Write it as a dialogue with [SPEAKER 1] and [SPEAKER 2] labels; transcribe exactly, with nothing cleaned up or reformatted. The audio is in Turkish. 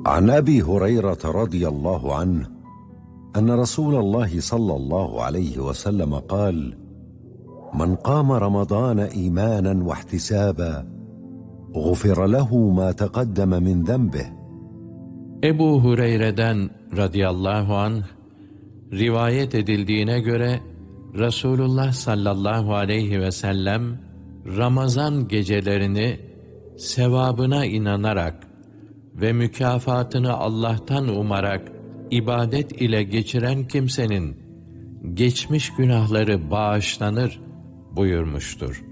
[SPEAKER 1] عن أبي هريرة رضي الله عنه أن رسول الله صلى الله عليه وسلم قال: من قام رمضان إيمانا واحتسابا غفر له ما تقدم من ذنبه.
[SPEAKER 2] Ebu Hureyre'den radıyallahu anh rivayet edildiğine göre Resulullah sallallahu aleyhi ve sellem Ramazan gecelerini sevabına inanarak ve mükafatını Allah'tan umarak ibadet ile geçiren kimsenin geçmiş günahları bağışlanır buyurmuştur.